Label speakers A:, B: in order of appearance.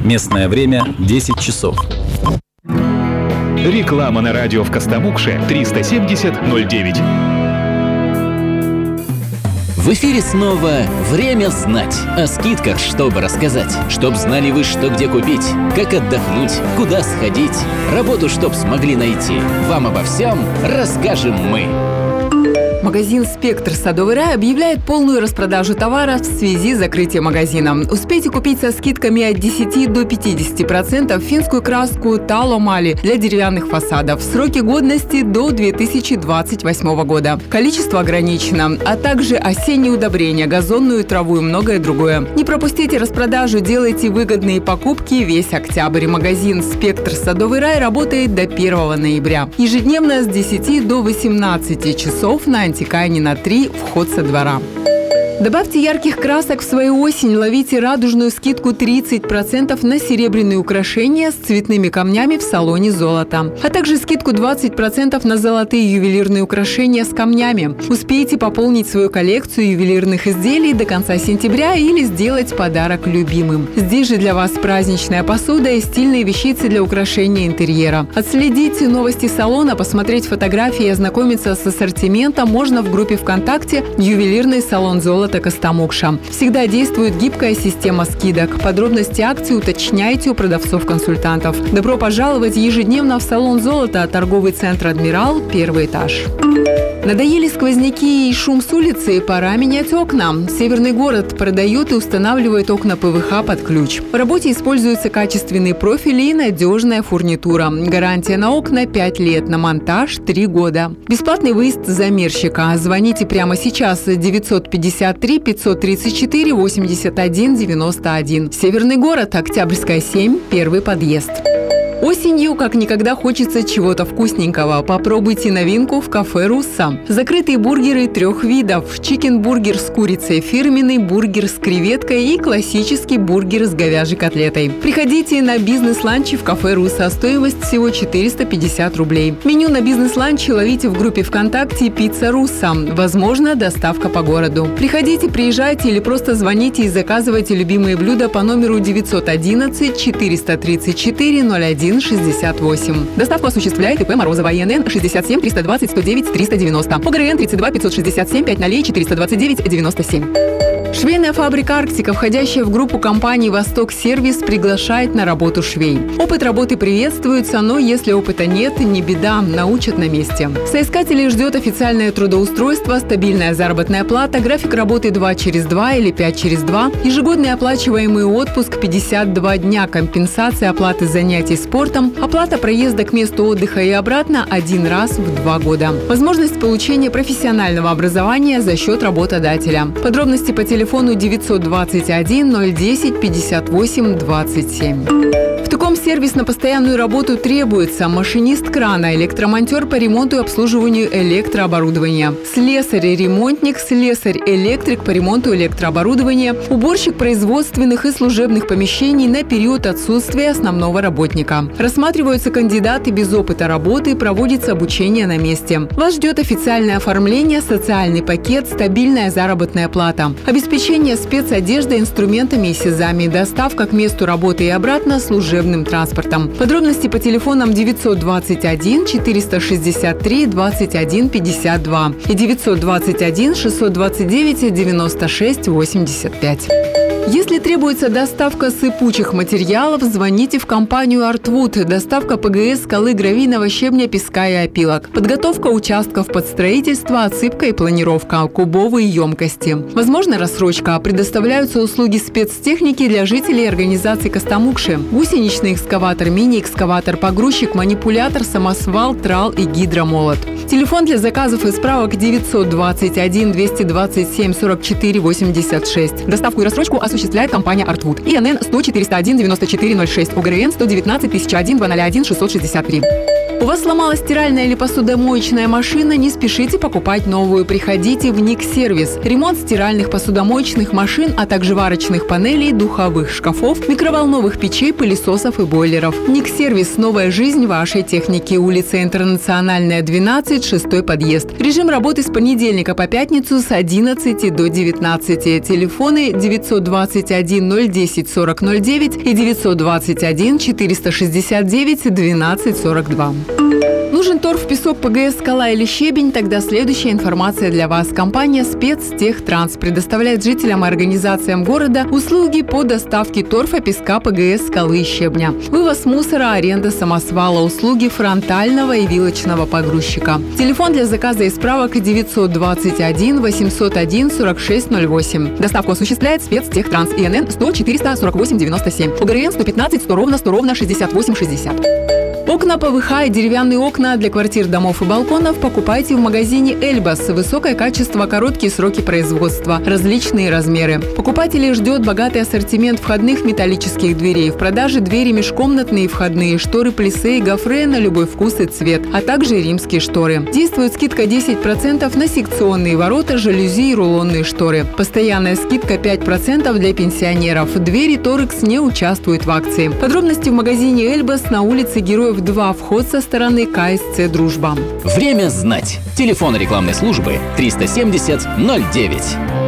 A: Местное время 10 часов.
B: Реклама на радио в Костомукше 370-09.
C: В эфире снова «Время знать». О скидках, чтобы рассказать. Чтоб знали вы, что где купить, как отдохнуть, куда сходить. Работу, чтоб смогли найти. Вам обо всем расскажем мы.
D: Магазин «Спектр. Садовый рай» объявляет полную распродажу товара в связи с закрытием магазина. Успейте купить со скидками от 10 до 50% финскую краску «Таломали» для деревянных фасадов. Сроки годности до 2028 года. Количество ограничено, а также осенние удобрения, газонную траву и многое другое. Не пропустите распродажу, делайте выгодные покупки весь октябрь. Магазин «Спектр. Садовый рай» работает до 1 ноября. Ежедневно с 10 до 18 часов на Антикайнина 3, вход со двора. Добавьте ярких красок в свою осень, ловите радужную скидку 30% на серебряные украшения с цветными камнями в салоне «Золото», а также скидку 20% на золотые ювелирные украшения с камнями. Успейте пополнить свою коллекцию ювелирных изделий до конца сентября или сделать подарок любимым. Здесь же для вас праздничная посуда и стильные вещицы для украшения интерьера. Отследить новости салона, посмотреть фотографии и ознакомиться с ассортиментом можно в группе ВКонтакте «Ювелирный салон «Золото» Костомукша». Всегда действует гибкая система скидок. Подробности акций уточняйте у продавцов-консультантов. Добро пожаловать ежедневно в салон «Золото», торговый центр «Адмирал», 1 этаж. Надоели сквозняки и шум с улицы? Пора менять окна. Северный город продает и устанавливает окна ПВХ под ключ. В работе используются качественные профили и надежная фурнитура. Гарантия на окна 5 лет, на монтаж 3 года. Бесплатный выезд замерщика. Звоните прямо сейчас 953 534 81 91. Северный город, Октябрьская 7, 1 подъезд. Осенью как никогда хочется чего-то вкусненького. Попробуйте новинку в кафе «Русса». Закрытые бургеры 3 видов. Чикен-бургер с курицей, фирменный бургер с креветкой и классический бургер с говяжьей котлетой. Приходите на бизнес-ланчи в кафе «Русса». Стоимость всего 450 рублей. Меню на бизнес-ланчи ловите в группе ВКонтакте «Пицца Русса». Возможно, доставка по городу. Приходите, приезжайте или просто звоните и заказывайте любимые блюда по номеру 911 434 01 68. Доставку осуществляет ИП Морозова ИНН 67 320 109 390. ОГРН 32 567 5 429 97. Швейная фабрика «Арктика», входящая в группу компаний «Восток Сервис», приглашает на работу швей. Опыт работы приветствуется, но если опыта нет, не беда, научат на месте. Соискателей ждет официальное трудоустройство, стабильная заработная плата, график работы 2/2 или 5/2, ежегодный оплачиваемый отпуск 52 дня, компенсация оплаты занятий спортом, оплата проезда к месту отдыха и обратно 1 раз в 2 года. Возможность получения профессионального образования за счет работодателя. Подробности по телефону 921 010 58 27. В таком сервис на постоянную работу требуется машинист крана, электромонтер по ремонту и обслуживанию электрооборудования, слесарь-ремонтник, слесарь-электрик по ремонту электрооборудования, уборщик производственных и служебных помещений на период отсутствия основного работника. Рассматриваются кандидаты без опыта работы, проводится обучение на месте. Вас ждет официальное оформление, социальный пакет, стабильная заработная плата, обеспечение спецодеждой, инструментами и СИЗами, доставка к месту работы и обратно служебным транспортом. Подробности по телефонам 921 463 21 52 и 921 629 96 85. Если требуется доставка сыпучих материалов, звоните в компанию «Артвуд». Доставка ПГС, скалы, гравийного щебня, песка и опилок. Подготовка участков под строительство, отсыпка и планировка, кубовые емкости. Возможно рассрочка. Предоставляются услуги спецтехники для жителей и организаций Костомукши. Гусеничный экскаватор, мини-экскаватор, погрузчик, манипулятор, самосвал, трал и гидромолот. Телефон для заказов и справок 921 227 44 86. Доставку и рассрочку осуществляет компания «Артвуд». ИНН 100 401 94 06. ОГРН 119 1001 201 663. У вас сломалась стиральная или посудомоечная машина? Не спешите покупать новую. Приходите в Ник-сервис. Ремонт стиральных, посудомоечных машин, а также варочных панелей, духовых шкафов, микроволновых печей, пылесосов и бойлеров. Ник-сервис. Новая жизнь вашей техники. Улица Интернациональная, 12, 6 подъезд. Режим работы с понедельника по пятницу с 11 до 19. Телефоны 921 010 40 09 и 921 469 12 42. Нужен торф, песок, ПГС, скала или щебень? Тогда следующая информация для вас. Компания «Спецтехтранс» предоставляет жителям и организациям города услуги по доставке торфа, песка, ПГС, скалы и щебня. Вывоз мусора, аренда самосвала, услуги фронтального и вилочного погрузчика. Телефон для заказа и справок 921 801 4608. Доставку осуществляет «Спецтехтранс» ИНН 100 448 97. УГРН 115 100 ровно 68 60. Окна ПВХ и деревянные окна для квартир, домов и балконов покупайте в магазине «Эльбас». Высокое качество, короткие сроки производства, различные размеры. Покупателей ждет богатый ассортимент входных металлических дверей. В продаже двери межкомнатные входные, шторы плисе и гофре на любой вкус и цвет, а также римские шторы. Действует скидка 10% на секционные ворота, жалюзи и рулонные шторы. Постоянная скидка 5% для пенсионеров. Двери «Торекс» не участвуют в акции. Подробности в магазине «Эльбас» на улице Героев 2, вход со стороны КСЦ «Дружба».
C: Время знать. Телефон рекламной службы 370 09.